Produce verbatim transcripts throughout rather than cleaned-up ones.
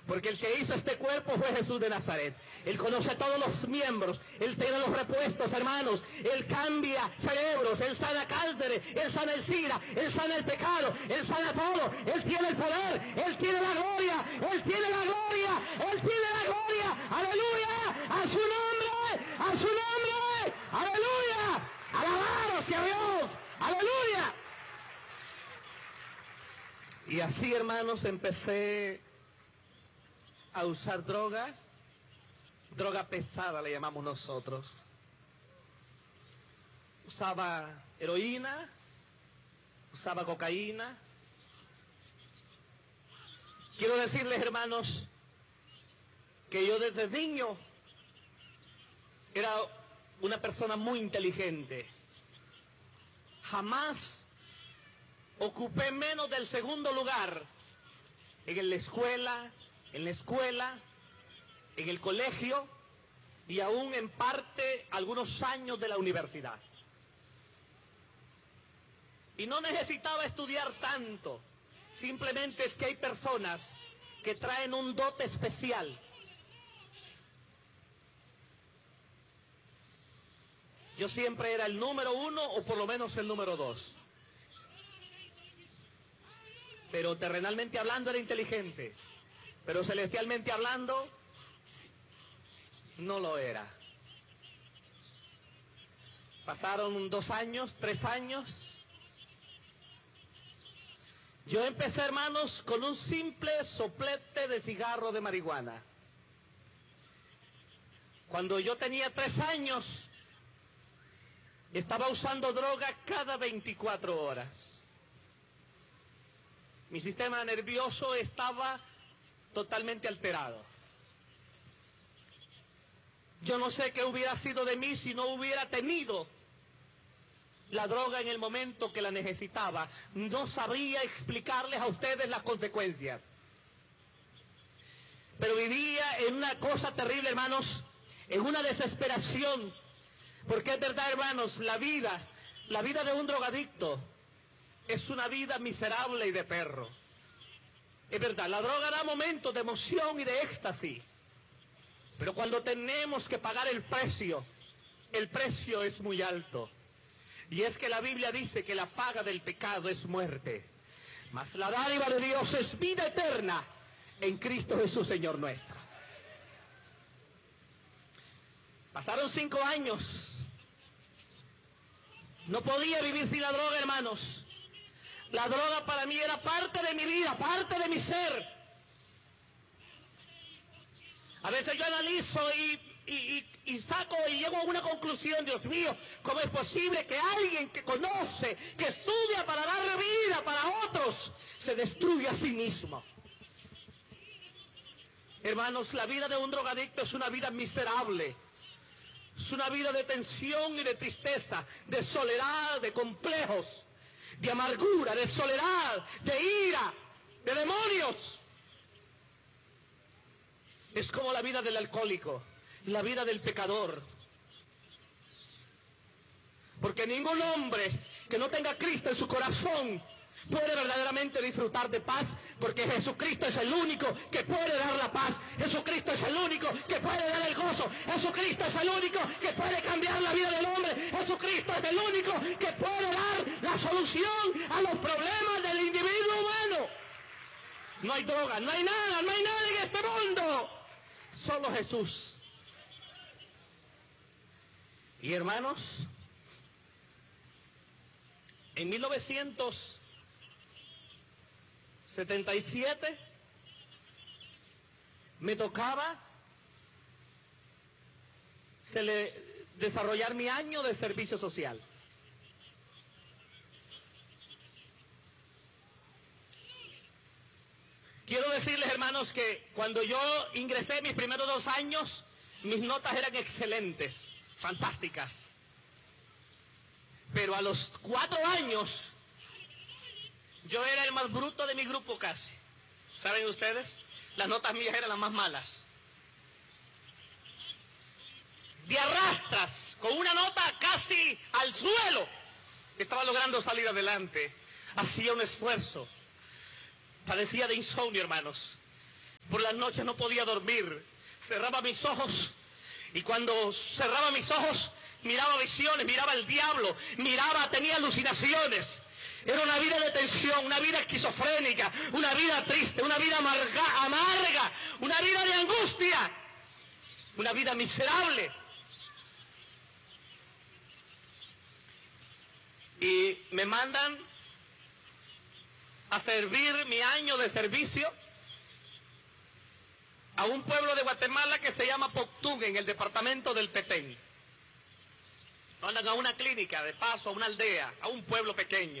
Porque el que hizo este cuerpo fue Jesús de Nazaret. Él conoce todos los miembros, Él tiene los repuestos, hermanos. Él cambia cerebros, Él sana cánceres, Él sana el SIDA, Él sana el pecado, Él sana todo. Él tiene el poder, Él tiene la gloria, Él tiene la gloria, Él tiene la gloria. ¡Aleluya! ¡A su nombre! ¡A su nombre! ¡Aleluya! ¡Alabados sea Dios! ¡Aleluya! Y así, hermanos, empecé a usar droga, droga pesada le llamamos nosotros. Usaba heroína, usaba cocaína. Quiero decirles, hermanos, que yo desde niño era una persona muy inteligente. Jamás ocupé menos del segundo lugar en la escuela, en la escuela, en el colegio y aún en parte algunos años de la universidad. Y no necesitaba estudiar tanto, simplemente es que hay personas que traen un dote especial. Yo siempre era el número uno o por lo menos el número dos. Pero terrenalmente hablando era inteligente. Pero celestialmente hablando, no lo era. Pasaron dos años, tres años. Yo empecé, hermanos, con un simple soplete de cigarro de marihuana. Cuando yo tenía tres años, estaba usando droga cada veinticuatro horas. Mi sistema nervioso estaba totalmente alterado. Yo no sé qué hubiera sido de mí si no hubiera tenido la droga en el momento que la necesitaba. No sabría explicarles a ustedes las consecuencias. Pero vivía en una cosa terrible, hermanos, en una desesperación. Porque es verdad, hermanos, la vida, la vida de un drogadicto es una vida miserable y de perro. Es verdad, la droga da momentos de emoción y de éxtasis. Pero cuando tenemos que pagar el precio, el precio es muy alto. Y es que la Biblia dice que la paga del pecado es muerte. Mas la dádiva de Dios es vida eterna en Cristo Jesús, Señor nuestro. Pasaron cinco años. No podía vivir sin la droga, hermanos. La droga para mí era parte de mi vida, parte de mi ser. A veces yo analizo y, y, y, y saco y llego a una conclusión. Dios mío, ¿cómo es posible que alguien que conoce, que estudia para darle vida para otros, se destruya a sí mismo? Hermanos, la vida de un drogadicto es una vida miserable. Es una vida de tensión y de tristeza, de soledad, de complejos, de amargura, de soledad, de ira, de demonios. Es como la vida del alcohólico, la vida del pecador. Porque ningún hombre que no tenga a Cristo en su corazón puede verdaderamente disfrutar de paz, porque Jesucristo es el único que puede dar la paz. Jesucristo es el único que puede dar el gozo. Jesucristo es el único que puede cambiar la vida del hombre. Jesucristo es el único que puede dar la solución a los problemas del individuo humano. No hay droga, no hay nada, no hay nada en este mundo. Solo Jesús. Y hermanos, en mil novecientos setenta y siete me tocaba se le, desarrollar mi año de servicio social. Quiero decirles, hermanos, que cuando yo ingresé mis primeros dos años, mis notas eran excelentes, fantásticas. Pero a los cuatro años, yo era el más bruto de mi grupo casi. ¿Saben ustedes? Las notas mías eran las más malas. De arrastras, con una nota casi al suelo, estaba logrando salir adelante. Hacía un esfuerzo. Padecía de insomnio, hermanos. Por las noches no podía dormir. Cerraba mis ojos y cuando cerraba mis ojos miraba visiones, miraba el diablo, miraba, tenía alucinaciones. Era una vida de tensión, una vida esquizofrénica, una vida triste, una vida amarga, amarga, una vida de angustia, una vida miserable. Y me mandan a servir mi año de servicio a un pueblo de Guatemala que se llama Poctún, en el departamento del Petén. Mandan a una clínica, de paso, a una aldea, a un pueblo pequeño.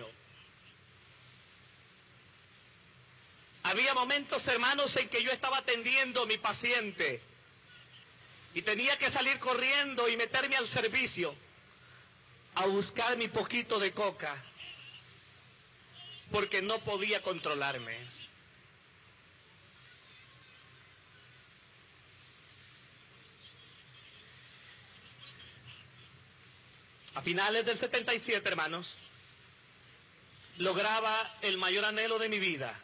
Había momentos, hermanos, en que yo estaba atendiendo a mi paciente y tenía que salir corriendo y meterme al servicio a buscar mi poquito de coca, porque no podía controlarme. A finales del setenta y siete, hermanos, lograba el mayor anhelo de mi vida.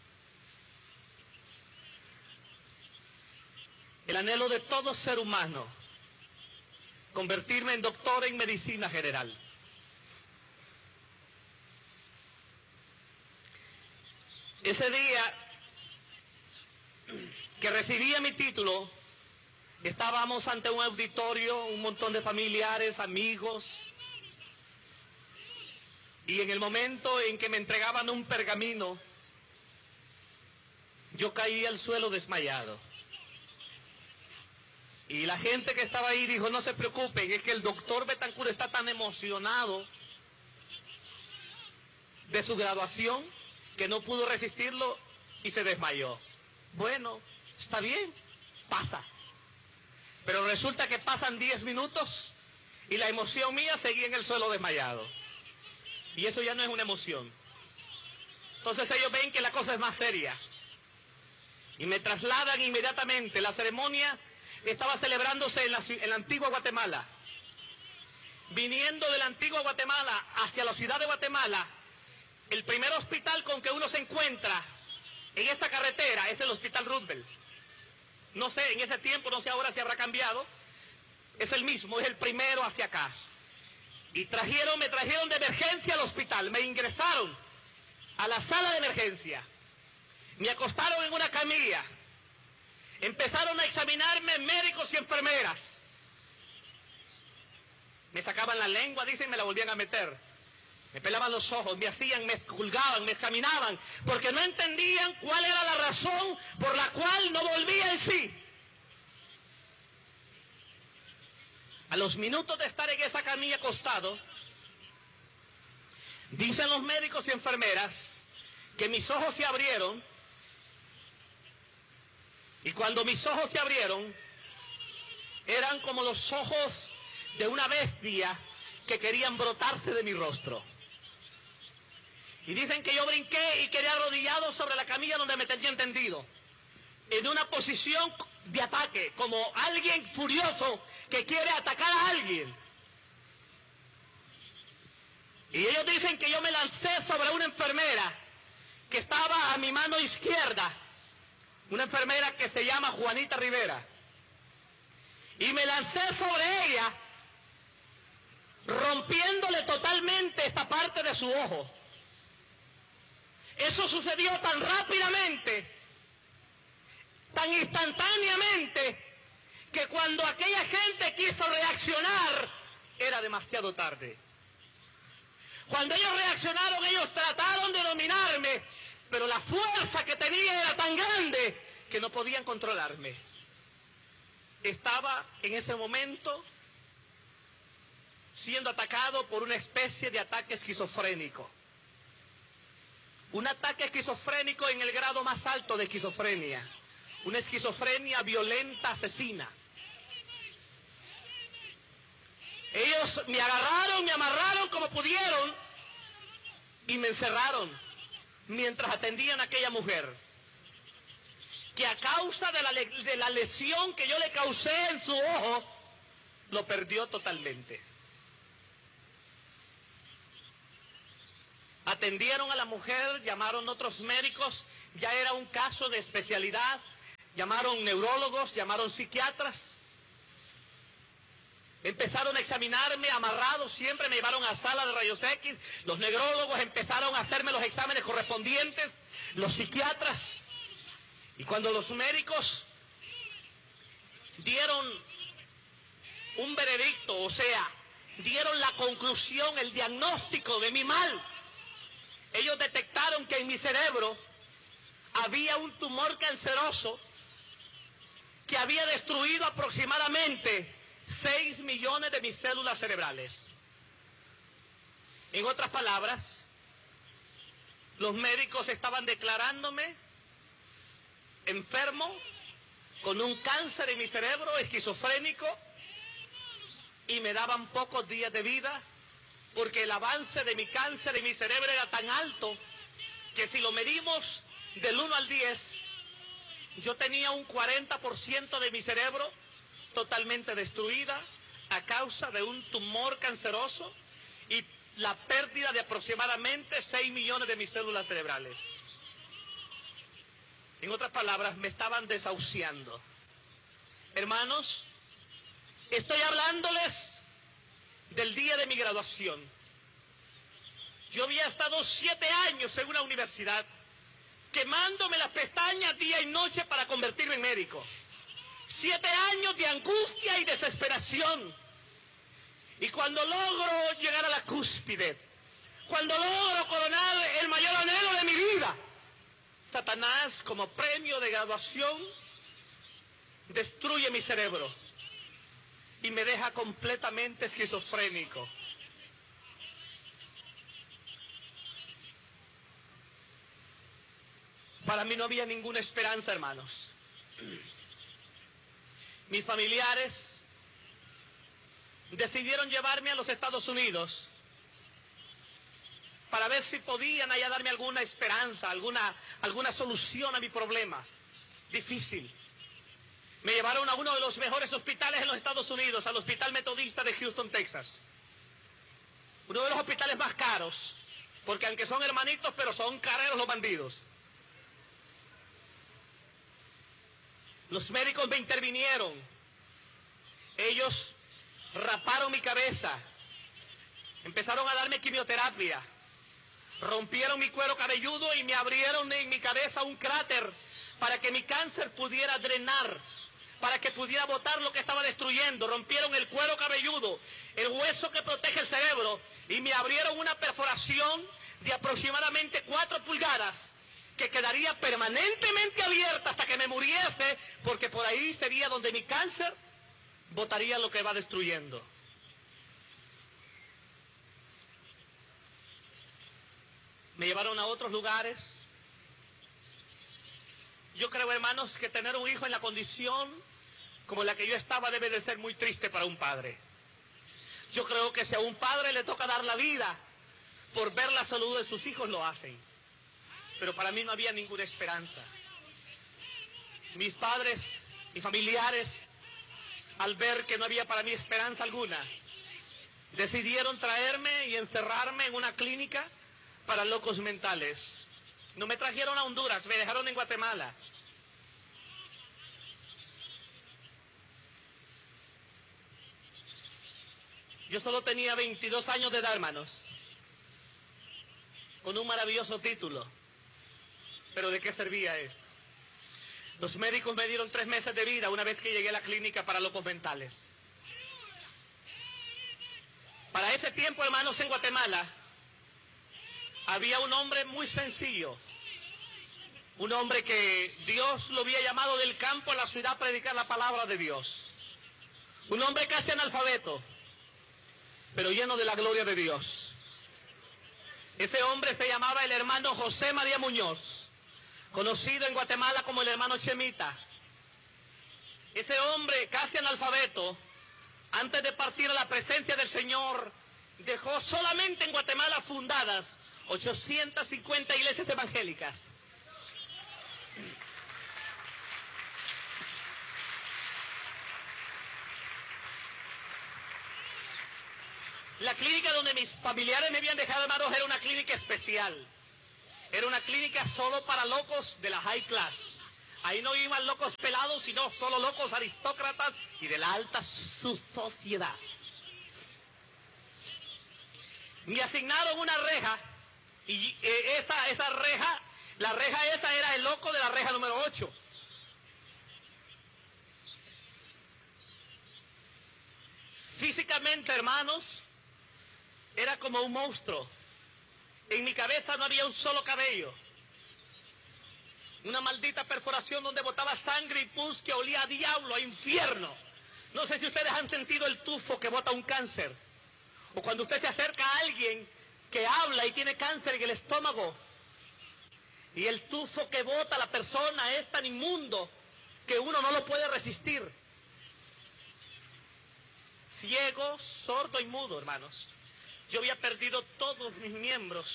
El anhelo de todo ser humano, convertirme en doctor en medicina general. Ese día que recibía mi título, estábamos ante un auditorio, un montón de familiares, amigos, y en el momento en que me entregaban un pergamino, yo caí al suelo desmayado. Y la gente que estaba ahí dijo, no se preocupen, es que el doctor Betancourt está tan emocionado de su graduación que no pudo resistirlo y se desmayó. Bueno, está bien, pasa. Pero resulta que pasan diez minutos y la emoción mía seguía en el suelo desmayado. Y eso ya no es una emoción. Entonces ellos ven que la cosa es más seria. Y me trasladan inmediatamente. La ceremonia estaba celebrándose en la, en la antigua Guatemala. Viniendo de la antigua Guatemala hacia la ciudad de Guatemala, el primer hospital con que uno se encuentra en esta carretera es el Hospital Roosevelt. No sé, en ese tiempo, no sé ahora si habrá cambiado. Es el mismo, es el primero hacia acá. Y trajeron, me trajeron de emergencia al hospital, me ingresaron a la sala de emergencia, me acostaron en una camilla, empezaron a examinarme médicos y enfermeras. Me sacaban la lengua, dicen, y me la volvían a meter. Me pelaban los ojos, me hacían, me juzgaban, me examinaban, porque no entendían cuál era la razón por la cual no volvía en sí. A los minutos de estar en esa camilla acostado, dicen los médicos y enfermeras que mis ojos se abrieron, y cuando mis ojos se abrieron, eran como los ojos de una bestia que querían brotarse de mi rostro. Y dicen que yo brinqué y quedé arrodillado sobre la camilla donde me tenía tendido, en una posición de ataque, como alguien furioso que quiere atacar a alguien. Y ellos dicen que yo me lancé sobre una enfermera que estaba a mi mano izquierda, una enfermera que se llama Juanita Rivera, y me lancé sobre ella, rompiéndole totalmente esta parte de su ojo. Eso sucedió tan rápidamente, tan instantáneamente, que cuando aquella gente quiso reaccionar, era demasiado tarde. Cuando ellos reaccionaron, ellos trataron de dominarme, pero la fuerza que tenía era tan grande que no podían controlarme. Estaba en ese momento siendo atacado por una especie de ataque esquizofrénico. Un ataque esquizofrénico en el grado más alto de esquizofrenia. Una esquizofrenia violenta, asesina. Ellos me agarraron, me amarraron como pudieron y me encerraron mientras atendían a aquella mujer, que a causa de la, de la lesión que yo le causé en su ojo, lo perdió totalmente. Atendieron a la mujer, llamaron otros médicos, ya era un caso de especialidad, Llamaron neurólogos, llamaron psiquiatras. Empezaron a examinarme, amarrado, siempre me llevaron a sala de rayos X. Los neurólogos empezaron a hacerme los exámenes correspondientes, los psiquiatras. Y cuando los médicos dieron un veredicto, o sea, dieron la conclusión, el diagnóstico de mi mal, ellos detectaron que en mi cerebro había un tumor canceroso que había destruido aproximadamente seis millones de mis células cerebrales. En otras palabras, los médicos estaban declarándome enfermo, con un cáncer en mi cerebro, esquizofrénico, y me daban pocos días de vida, porque el avance de mi cáncer en mi cerebro era tan alto, que si lo medimos del uno al diez, yo tenía un cuarenta por ciento de mi cerebro totalmente destruida a causa de un tumor canceroso y la pérdida de aproximadamente seis millones de mis células cerebrales. En otras palabras, me estaban desahuciando. Hermanos, estoy hablándoles del día de mi graduación. Yo había estado siete años en una universidad, quemándome las pestañas día y noche para convertirme en médico. Siete años de angustia y desesperación. Y cuando logro llegar a la cúspide, cuando logro coronar el mayor anhelo de mi vida, Satanás, como premio de graduación, destruye mi cerebro y me deja completamente esquizofrénico. Para mí no había ninguna esperanza, hermanos. Mis familiares decidieron llevarme a los Estados Unidos para ver si podían allá darme alguna esperanza, alguna, alguna solución a mi problema difícil. Me llevaron a uno de los mejores hospitales en los Estados Unidos, al Hospital Metodista de Houston, Texas. Uno de los hospitales más caros, porque aunque son hermanitos, pero son careros los bandidos. Los médicos me intervinieron. Ellos raparon mi cabeza, empezaron a darme quimioterapia, rompieron mi cuero cabelludo y me abrieron en mi cabeza un cráter para que mi cáncer pudiera drenar, para que pudiera botar lo que estaba destruyendo. Rompieron el cuero cabelludo, el hueso que protege el cerebro, y me abrieron una perforación de aproximadamente cuatro pulgadas que quedaría permanentemente abierta hasta que me muriese, porque por ahí sería donde mi cáncer botaría lo que va destruyendo. Me llevaron a otros lugares. Yo creo, hermanos, que tener un hijo en la condición como la que yo estaba debe de ser muy triste para un padre. Yo creo que si a un padre le toca dar la vida por ver la salud de sus hijos, lo hacen. Pero para mí no había ninguna esperanza. Mis padres y familiares, al ver que no había para mí esperanza alguna, decidieron traerme y encerrarme en una clínica para locos mentales. No me trajeron a Honduras, me dejaron en Guatemala. Yo solo tenía veintidós años de edad, hermanos, con un maravilloso título. Pero ¿de qué servía esto? Los médicos me dieron tres meses de vida una vez que llegué a la clínica para locos mentales. Para ese tiempo, hermanos, en Guatemala, había un hombre muy sencillo. Un hombre que Dios lo había llamado del campo a la ciudad a predicar la palabra de Dios. Un hombre casi analfabeto, pero lleno de la gloria de Dios. Ese hombre se llamaba el hermano José María Muñoz, conocido en Guatemala como el hermano Chemita. Ese hombre casi analfabeto, antes de partir a la presencia del Señor, dejó solamente en Guatemala fundadas ochocientas cincuenta iglesias evangélicas. La clínica donde mis familiares me habían dejado, hermanos, era una clínica especial. Era una clínica solo para locos de la high class. Ahí no iban locos pelados, sino solo locos aristócratas y de la alta su sociedad. Me asignaron una reja, y eh, esa, esa reja, la reja esa era el loco de la reja número ocho. Físicamente, hermanos, era como un monstruo. En mi cabeza no había un solo cabello. Una maldita perforación donde botaba sangre y pus que olía a diablo, a infierno. No sé si ustedes han sentido el tufo que bota un cáncer. O cuando usted se acerca a alguien que habla y tiene cáncer en el estómago. Y el tufo que bota la persona es tan inmundo que uno no lo puede resistir. Ciego, sordo y mudo, hermanos. Yo había perdido todos mis miembros.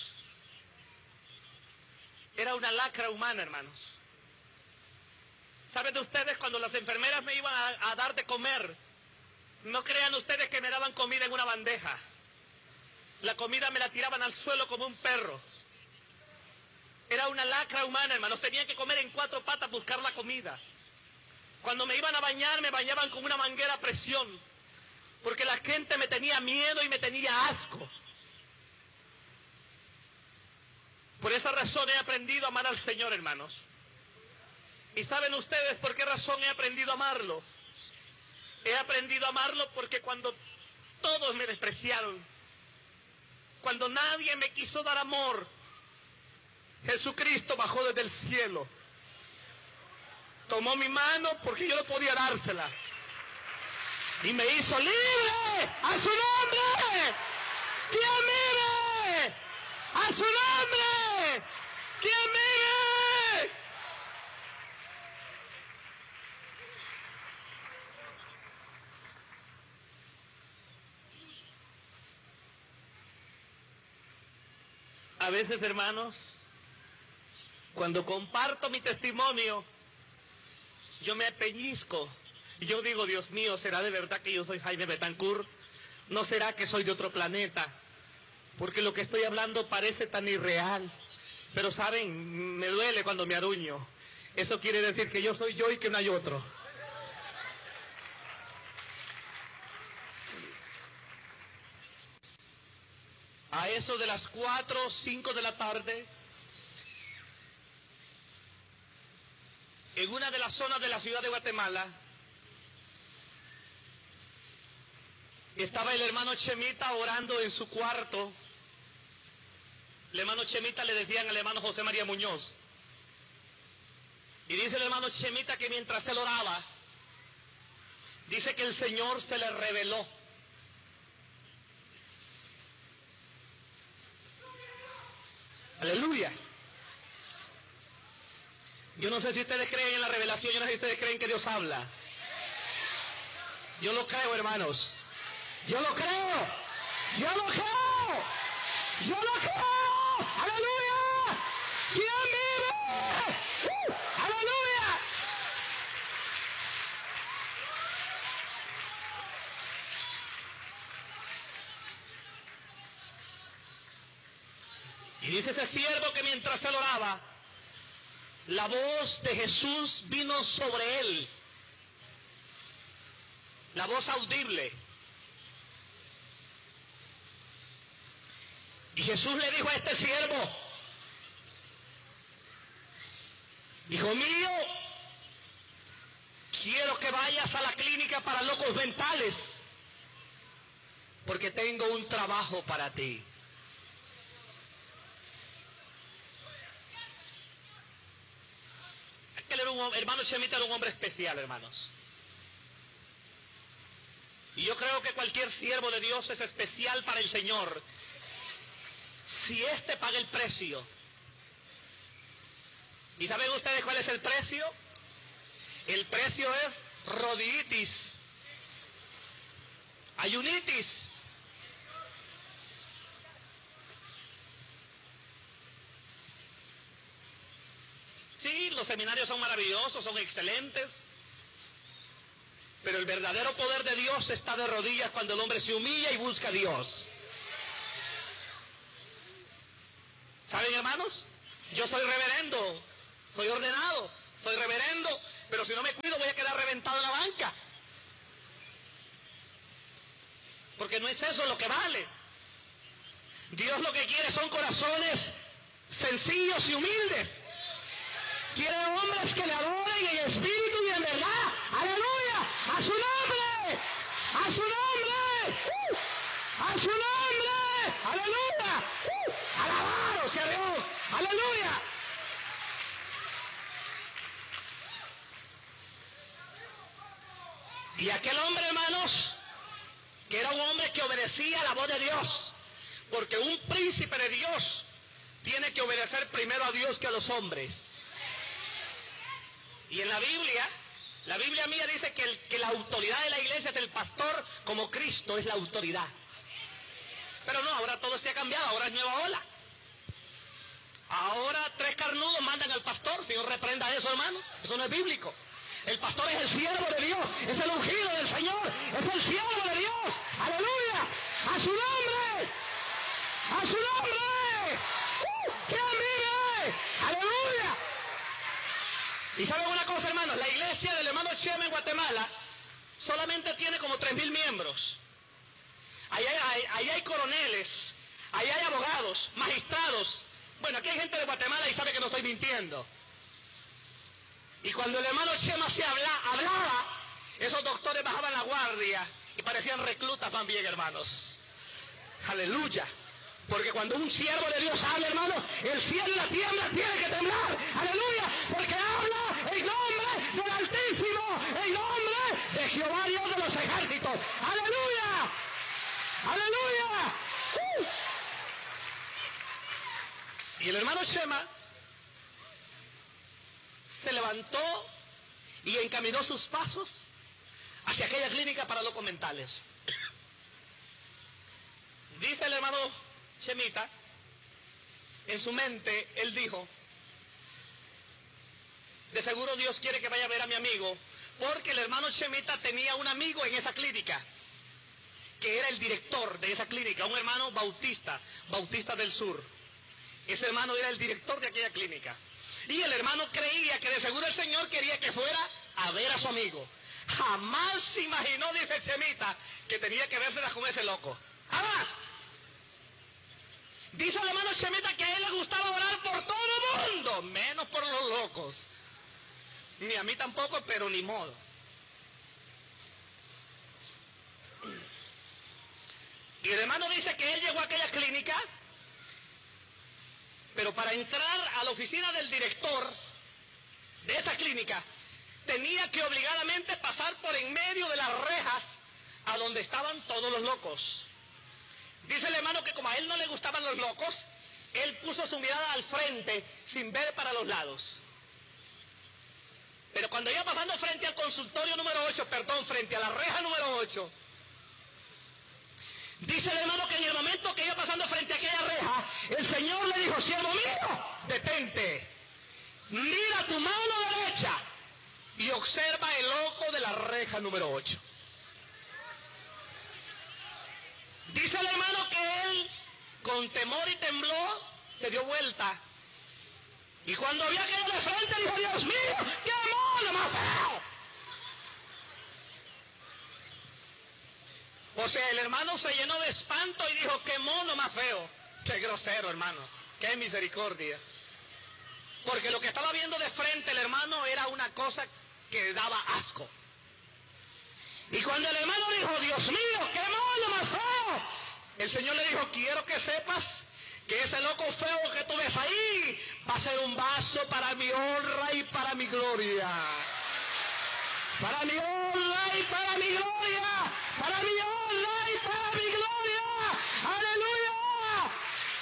Era una lacra humana, hermanos. ¿Saben de ustedes cuando las enfermeras me iban a, a dar de comer? No crean ustedes que me daban comida en una bandeja. La comida me la tiraban al suelo como un perro. Era una lacra humana, hermanos. Tenían que comer en cuatro patas buscar la comida. Cuando me iban a bañar, me bañaban con una manguera a presión. Porque la gente me tenía miedo y me tenía asco. Por esa razón he aprendido a amar al Señor, hermanos. ¿Y saben ustedes por qué razón he aprendido a amarlo? He aprendido a amarlo porque cuando todos me despreciaron, cuando nadie me quiso dar amor, Jesucristo bajó desde el cielo. Tomó mi mano porque yo no podía dársela. Y me hizo libre a su nombre. ¡Quien vive! ¡A su nombre! ¡Quien vive! A veces, hermanos, cuando comparto mi testimonio, yo me pellizco. Y yo digo, Dios mío, ¿será de verdad que yo soy Jaime Betancourt? ¿No será que soy de otro planeta? Porque lo que estoy hablando parece tan irreal. Pero, ¿saben? Me duele cuando me aruño. Eso quiere decir que yo soy yo y que no hay otro. A eso de las cuatro o cinco de la tarde, en una de las zonas de la ciudad de Guatemala, estaba el hermano Chemita orando en su cuarto. El hermano Chemita le decían al hermano José María Muñoz. Y dice el hermano Chemita que mientras él oraba, dice que el Señor se le reveló. Aleluya. Yo no sé si ustedes creen en la revelación, yo no sé si ustedes creen que Dios habla. Yo lo creo, hermanos. Yo lo creo. Yo lo creo. Yo lo creo. Aleluya. ¿Quién vive? Uh, aleluya. Y dice ese siervo que mientras él oraba, la voz de Jesús vino sobre él. La voz audible. Y Jesús le dijo a este siervo, hijo mío, quiero que vayas a la clínica para locos mentales, porque tengo un trabajo para ti. Aquel era un, hermano Chemita era un hombre especial, hermanos. Y yo creo que cualquier siervo de Dios es especial para el Señor, si éste paga el precio. ¿Y saben ustedes cuál es el precio? El precio es rodillitis, ayunitis. Sí, los seminarios son maravillosos, son excelentes, pero el verdadero poder de Dios está de rodillas cuando el hombre se humilla y busca a Dios. ¿Saben, hermanos? Yo soy reverendo, soy ordenado. Soy reverendo, pero si no me cuido voy a quedar reventado en la banca. Porque no es eso lo que vale. Dios lo que quiere son corazones sencillos y humildes. Quiere hombres que le adoren en espíritu y en verdad. ¡Aleluya! ¡A su nombre! ¡A su nombre! ¡Uh! ¡A su nombre! ¡Aleluya! ¡Uh! ¡Alabado sea Dios! ¡Aleluya! Y aquel hombre, hermanos, que era un hombre que obedecía la voz de Dios, porque un príncipe de Dios tiene que obedecer primero a Dios que a los hombres. Y en la Biblia, la Biblia mía dice que, el, que la autoridad de la iglesia es del pastor, como Cristo es la autoridad. Pero no, ahora todo se ha cambiado, ahora es nueva ola. Ahora tres carnudos mandan al pastor. Señor, reprenda eso, hermano. Eso no es bíblico. El pastor es el siervo de Dios, es el ungido del Señor, es el siervo de Dios. ¡Aleluya! ¡A su nombre! ¡A su nombre! ¡Uh! ¡Qué vive! ¡Aleluya! Y saben una cosa, hermanos, la iglesia del hermano Chema en Guatemala solamente tiene como tres mil miembros. Ahí hay, ahí, ahí hay coroneles, ahí hay abogados, magistrados. Bueno, aquí hay gente de Guatemala y sabe que no estoy mintiendo. Y cuando el hermano Chema se habla, hablaba, esos doctores bajaban la guardia y parecían reclutas también, hermanos. Aleluya. Porque cuando un siervo de Dios habla, hermano, el cielo y la tierra tienen que temblar. Aleluya. Porque habla en nombre del Altísimo, en nombre de Jehová Dios de los ejércitos. Aleluya. Aleluya. Uh. Y el hermano Chema se levantó y encaminó sus pasos hacia aquella clínica para locos mentales. Dice el hermano Chemita, en su mente, él dijo, de seguro Dios quiere que vaya a ver a mi amigo, porque el hermano Chemita tenía un amigo en esa clínica, que era el director de esa clínica, un hermano bautista, bautista del sur. Ese hermano era el director de aquella clínica. Y el hermano creía que de seguro el Señor quería que fuera a ver a su amigo. Jamás se imaginó, dice Chemita, que tenía que vérselas con ese loco. Jamás. Dice el hermano Chemita que a él le gustaba orar por todo el mundo, menos por los locos. Ni a mí tampoco, pero ni modo. Y el hermano dice que él llegó a aquella clínica, pero para entrar a la oficina del director de esa clínica, tenía que obligadamente pasar por en medio de las rejas a donde estaban todos los locos. Dice el hermano que como a él no le gustaban los locos, él puso su mirada al frente sin ver para los lados. Pero cuando iba pasando frente al consultorio número ocho, perdón, frente a la reja número ocho, dice el hermano que en el momento que iba pasando frente a aquella reja, el Señor le dijo, siervo mío, detente, mira tu mano derecha y observa el ojo de la reja número ocho. Dice el hermano que él, con temor y temblor, se dio vuelta. Y cuando vio aquello de frente, dijo, Dios mío, qué mono más feo. O sea, el hermano se llenó de espanto y dijo, qué mono más feo. Qué grosero, hermano. Qué misericordia. Porque lo que estaba viendo de frente el hermano era una cosa que daba asco. Y cuando el hermano dijo, Dios mío, qué mono más feo, el Señor le dijo, quiero que sepas que ese loco feo que tú ves ahí va a ser un vaso para mi honra y para mi gloria. Para mi honra y para mi gloria. Para mi honra y para mi gloria. ¡Aleluya!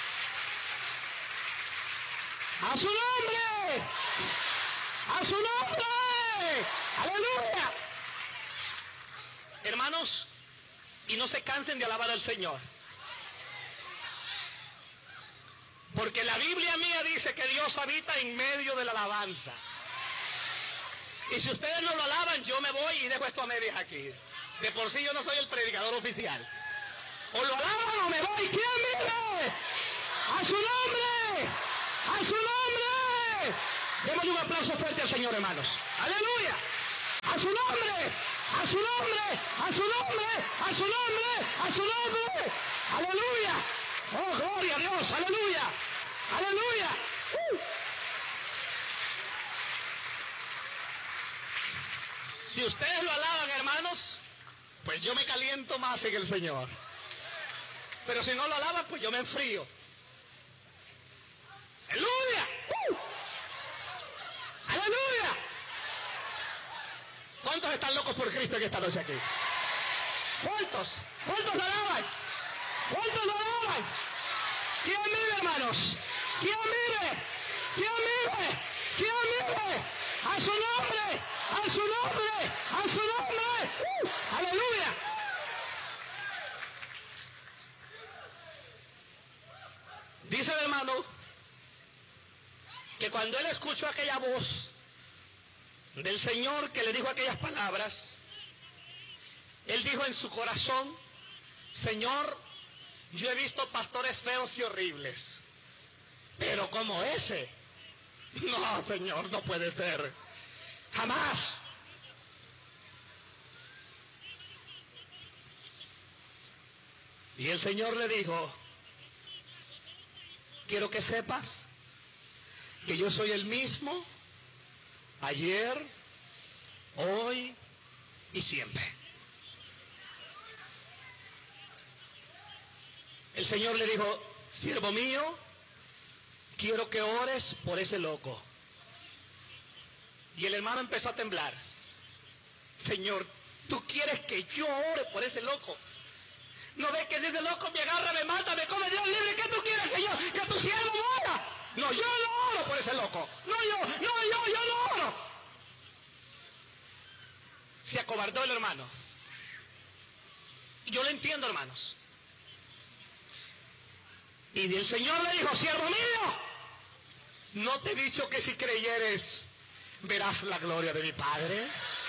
¡A su nombre! ¡A su nombre! ¡Aleluya! Hermanos, y no se cansen de alabar al Señor. Porque la Biblia mía dice que Dios habita en medio de la alabanza. Y si ustedes no lo alaban, yo me voy y dejo esto a medias aquí. De por sí yo no soy el predicador oficial. O lo alaban o me voy. ¿Quién vive? ¡A su nombre! ¡A su nombre! Démosle un aplauso fuerte al Señor, hermanos. ¡Aleluya! ¡A su nombre! ¡A su nombre! ¡A su nombre! ¡A su nombre! ¡A su nombre! ¡Aleluya! ¡Oh, gloria a Dios! ¡Aleluya! ¡Aleluya! Uh. Si ustedes lo alaban, hermanos, pues yo me caliento más en el Señor. Pero si no lo alaban, pues yo me enfrío. ¡Aleluya! ¡Uh! ¡Aleluya! ¿Cuántos están locos por Cristo en esta noche aquí? ¿Cuántos? ¿Cuántos lo alaban? ¿Cuántos lo alaban? ¿Quién vive, hermanos? ¿Quién vive? ¿Quién vive? ¿Quién vive? ¡A su nombre! ¡A su nombre! ¡A su nombre! ¡Uh! ¡Aleluya! Dice el hermano que cuando él escuchó aquella voz del Señor que le dijo aquellas palabras, él dijo en su corazón: Señor, yo he visto pastores feos y horribles, pero como ese, no, Señor, no puede ser, jamás. Y el Señor le dijo: quiero que sepas que yo soy el mismo ayer, hoy y siempre. El Señor le dijo: siervo mío, quiero que ores por ese loco. Y el hermano empezó a temblar. Señor, ¿tú quieres que yo ore por ese loco? ¿No ves que ese loco me agarra, me mata, me come? Dios libre, ¿qué tú quieres, Señor? Que tu siervo muera. No, yo no oro por ese loco. No, yo, no, yo, yo no oro. Se acobardó el hermano. Y yo lo entiendo, hermanos. Y el Señor le dijo: siervo mío, ¿no te he dicho que si creyeres verás la gloria de mi Padre?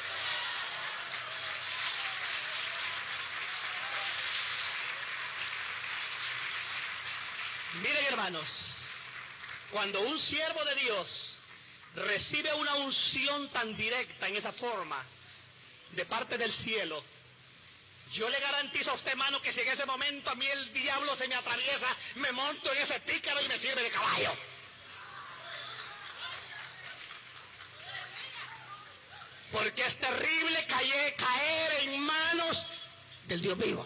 Miren, hermanos, cuando un siervo de Dios recibe una unción tan directa en esa forma de parte del cielo, yo le garantizo a usted, hermano, que si en ese momento a mí el diablo se me atraviesa, me monto en ese pícaro y me sirve de caballo. Porque es terrible caer, caer en manos del Dios vivo.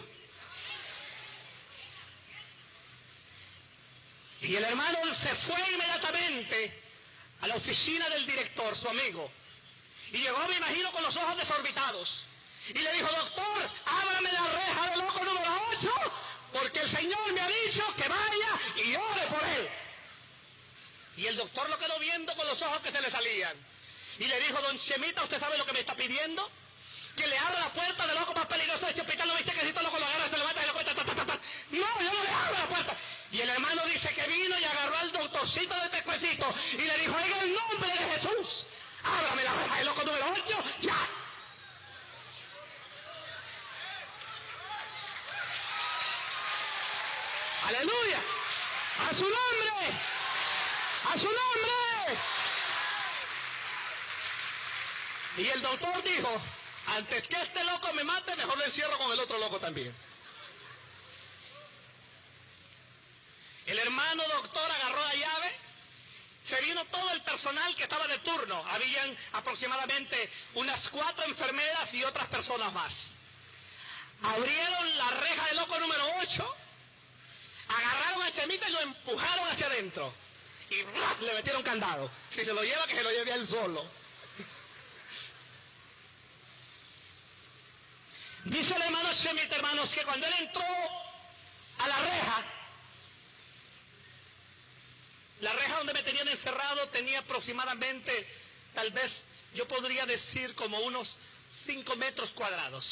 Y el hermano se fue inmediatamente a la oficina del director, su amigo. Y llegó, me imagino, con los ojos desorbitados. Y le dijo: doctor, ábrame la reja del loco número ocho, porque el Señor me ha dicho que vaya y ore por él. Y el doctor lo quedó viendo con los ojos que se le salían. Y le dijo: don Chemita, ¿usted sabe lo que me está pidiendo? Que le abra la puerta del loco más peligroso de este hospital. ¿No viste que si todo loco lo agarra, se levanta y lo cuenta? Ta, ta, ta, ta. No, yo no le abro la puerta. Y el hermano dice que vino y agarró al doctorcito de Pescuecito y le dijo: en el nombre de Jesús, ábrame la reja del loco número ocho, ya. ¡Aleluya! ¡A su nombre! ¡A su nombre! Y el doctor dijo: antes que este loco me mate, mejor lo encierro con el otro loco también. El hermano doctor agarró la llave, se vino todo el personal que estaba de turno. Habían aproximadamente unas cuatro enfermeras y otras personas más. Abrieron la reja del loco número ocho, agarraron a Chemita y lo empujaron hacia adentro. Y ¡rap! Le metieron candado. Si se lo lleva, que se lo lleve a él solo. Dice el hermano Chemita, hermanos, que cuando él entró a la reja, la reja donde me tenían encerrado tenía aproximadamente, tal vez yo podría decir, como unos cinco metros cuadrados.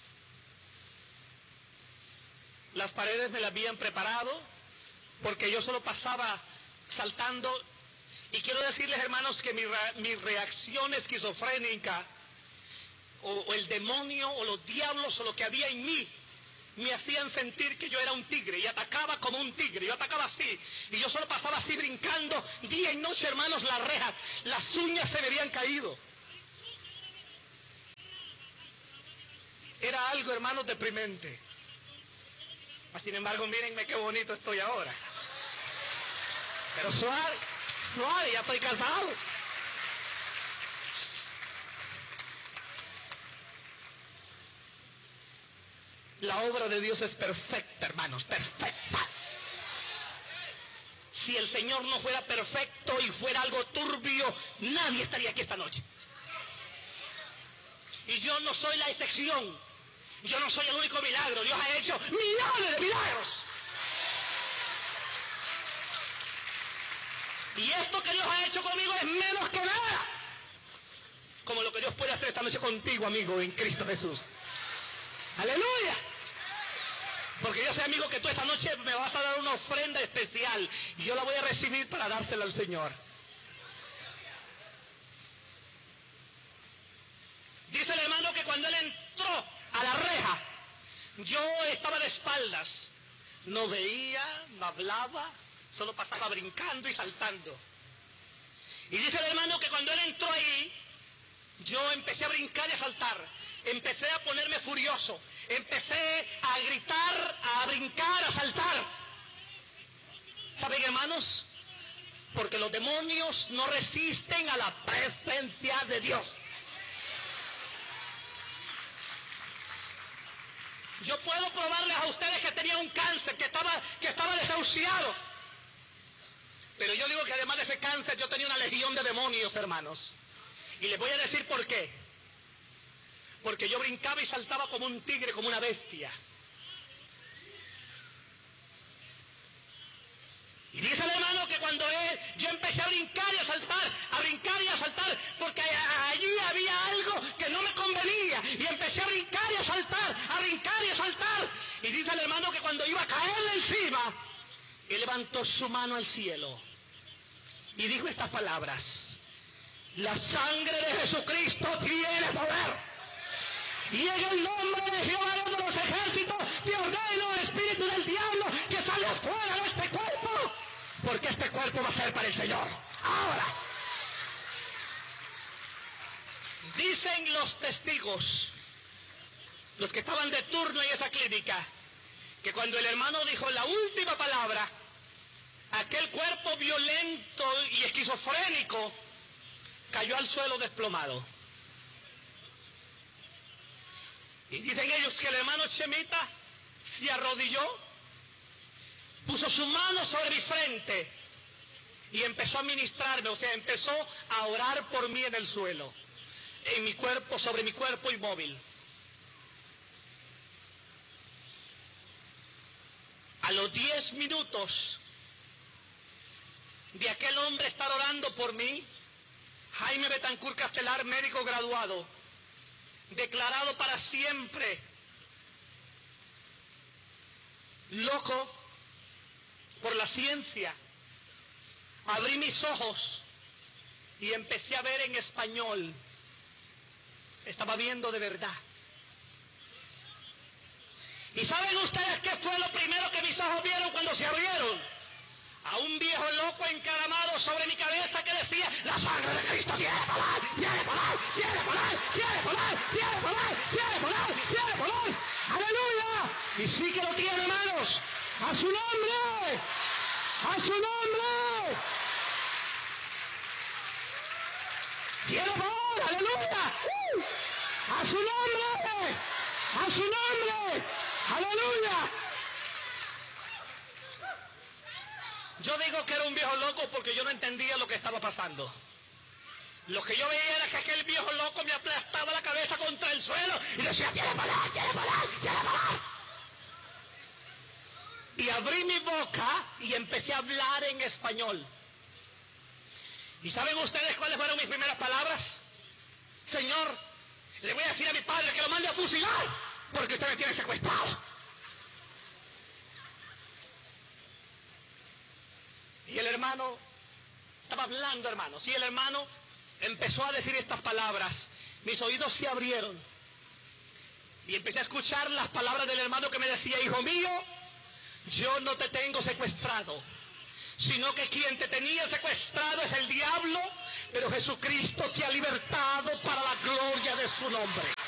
Las paredes me las habían preparado porque yo solo pasaba saltando. Y quiero decirles, hermanos, que mi, re, mi reacción esquizofrénica, o, o el demonio, o los diablos, o lo que había en mí, me hacían sentir que yo era un tigre y atacaba como un tigre, yo atacaba así, y yo solo pasaba así brincando día y noche, hermanos, las rejas, las uñas se me habían caído. Era algo, hermanos, deprimente. Sin embargo, mírenme qué bonito estoy ahora. Pero suave, suave, ya estoy cansado. La obra de Dios es perfecta, hermanos, perfecta. Si el Señor no fuera perfecto y fuera algo turbio, nadie estaría aquí esta noche. Y yo no soy la excepción. Yo no soy el único milagro. Dios ha hecho millones de milagros. Y esto que Dios ha hecho conmigo es menos que nada. Como lo que Dios puede hacer esta noche contigo, amigo, en Cristo Jesús. ¡Aleluya! Porque yo sé, amigo, que tú esta noche me vas a dar una ofrenda especial. Y yo la voy a recibir para dársela al Señor. Dice el hermano que cuando él entró a la reja, yo estaba de espaldas. No veía, no hablaba, solo pasaba brincando y saltando. Y dice el hermano que cuando él entró ahí, yo empecé a brincar y a saltar. Empecé a ponerme furioso. Empecé a gritar, a brincar, a saltar. ¿Saben, hermanos? Porque los demonios no resisten a la presencia de Dios. Yo puedo probarles a ustedes que tenía un cáncer, que estaba, que estaba desahuciado. Pero yo digo que además de ese cáncer yo tenía una legión de demonios, hermanos. Y les voy a decir por qué. Porque yo brincaba y saltaba como un tigre, como una bestia. Y dice el hermano que cuando él, yo empecé a brincar y a saltar, a brincar y a saltar, porque allí había algo que no me convenía. Y empecé a brincar y a saltar, a brincar y a saltar. Y dice el hermano que cuando iba a caerle encima, él levantó su mano al cielo y dijo estas palabras: la sangre de Jesucristo tiene poder. Y en el nombre de Jehová de los ejércitos, te ordeno, espíritu del diablo, que salgas fuera de este cuerpo, porque este cuerpo va a ser para el Señor. Ahora, dicen los testigos, los que estaban de turno en esa clínica, que cuando el hermano dijo la última palabra, aquel cuerpo violento y esquizofrénico cayó al suelo desplomado. Y dicen ellos que el hermano Chemita se arrodilló, puso su mano sobre mi frente y empezó a ministrarme, o sea, empezó a orar por mí en el suelo, en mi cuerpo, sobre mi cuerpo inmóvil. A los diez minutos de aquel hombre estar orando por mí, Jaime Betancourt Castelar, médico graduado, declarado para siempre loco por la ciencia, abrí mis ojos y empecé a ver en español. Estaba viendo de verdad. ¿Y saben ustedes qué fue lo primero que mis ojos vieron cuando se abrieron? A un viejo loco encaramado sobre mi cabeza que decía: la sangre de Cristo tiene poder, tiene poder, tiene poder, tiene poder, tiene poder, tiene poder, tiene poder. ¡Aleluya! Y sí que lo tiene, hermanos. ¡A su nombre! ¡A su nombre! ¡Tiene poder! ¡Aleluya! ¡Uh! ¡A su nombre! ¡A su nombre! ¡Aleluya! Yo digo que era un viejo loco porque yo no entendía lo que estaba pasando. Lo que yo veía era que aquel viejo loco me aplastaba la cabeza contra el suelo y decía: ¡tiene poder, tiene poder, tiene poder! Y abrí mi boca y empecé a hablar en español. ¿Y saben ustedes cuáles fueron mis primeras palabras? Señor, le voy a decir a mi padre que lo mande a fusilar porque usted me tiene secuestrado. Y el hermano estaba hablando, hermanos, y el hermano empezó a decir estas palabras. Mis oídos se abrieron Y empecé a escuchar las palabras del hermano que me decía, hijo mío, yo no te tengo secuestrado, sino que quien te tenía secuestrado es el diablo, pero Jesucristo te ha libertado para la gloria de su nombre.